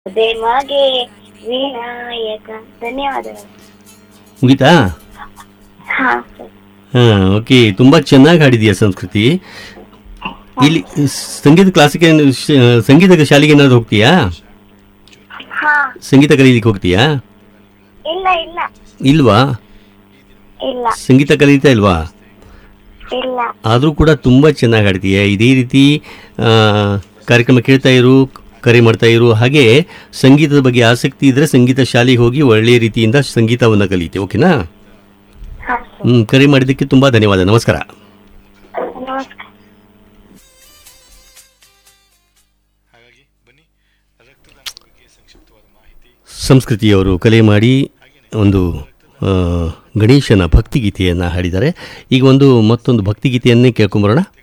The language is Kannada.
ದೇಮಗೆ ವಿನಾಯಕ. ಧನ್ಯವಾದಗಳು. ಮುಗಿತಾ? ಹಾ ಸರ್. ಹಾಂ, ಓಕೆ. ತುಂಬ ಚೆನ್ನಾಗಿ ಹಾಡಿದೆಯಾ ಸಂಸ್ಕೃತಿ. ಇಲ್ಲಿ ಸಂಗೀತ ಕ್ಲಾಸಿಗೆ ಸಂಗೀತ ಶಾಲೆಗೆ ಏನಾದ್ರು ಹೋಗ್ತೀಯಾ? ಹಾ. ಸಂಗೀತ ಕಲೀಲಿಕ್ಕೆ ಹೋಗ್ತೀಯಾ? ಇಲ್ಲ ಇಲ್ಲ ಇಲ್ವಾ? ಇಲ್ಲ ಸಂಗೀತ ಕಲಿತಾ ಇಲ್ವಾ? ಇಲ್ಲ. ಆದರೂ ಕೂಡ ತುಂಬ ಚೆನ್ನಾಗಿ ಹಾಡ್ತೀಯ. ಇದೇ ರೀತಿ ಕಾರ್ಯಕ್ರಮ ಕೇಳ್ತಾ ಇರು, ಕರೆ ಮಾಡ್ತಾ ಇರು. ಹಾಗೆ ಸಂಗೀತದ ಬಗ್ಗೆ ಆಸಕ್ತಿ ಇದ್ದರೆ ಸಂಗೀತ ಶಾಲೆಗೆ ಹೋಗಿ ಒಳ್ಳೆಯ ರೀತಿಯಿಂದ ಸಂಗೀತವನ್ನು ಕಲಿತೆ. ಓಕೆನಾ? ಹಾ ಸರ್. ಕರೆ ಮಾಡಿದ್ದಕ್ಕೆ ತುಂಬ ಧನ್ಯವಾದ. ನಮಸ್ಕಾರ. ನಮಸ್ಕಾರ. ಸಂಸ್ಕೃತಿಯವರು ಕಲೆ ಮಾಡಿ ಒಂದು ಗಣೇಶನ ಭಕ್ತಿಗೀತೆಯನ್ನು ಹಾಡಿದ್ದಾರೆ. ಈಗ ಮತ್ತೊಂದು ಭಕ್ತಿಗೀತೆಯನ್ನೇ ಕೇಳ್ಕೊಂಬರೋಣ.